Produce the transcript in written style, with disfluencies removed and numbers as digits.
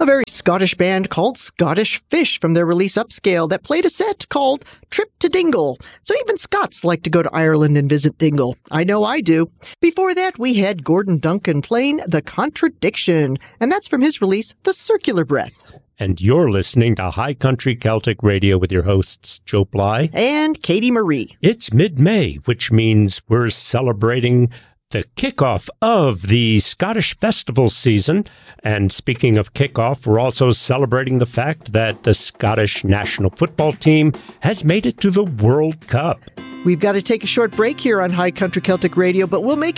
a very Scottish band called Scottish Fish from their release Upscale that played a set called Trip to Dingle. So even Scots like to go to Ireland and visit Dingle. I know I do. Before that, we had Gordon Duncan playing The Contradiction, and that's from his release The Circular Breath. And you're listening to High Country Celtic Radio with your hosts, Joe Bly and Katie Marie. It's mid-May, which means we're celebrating the kickoff of the Scottish festival season. And speaking of kickoff, we're also celebrating the fact that the Scottish national football team has made it to the World Cup. We've got to take a short break here on High Country Celtic Radio, but we'll make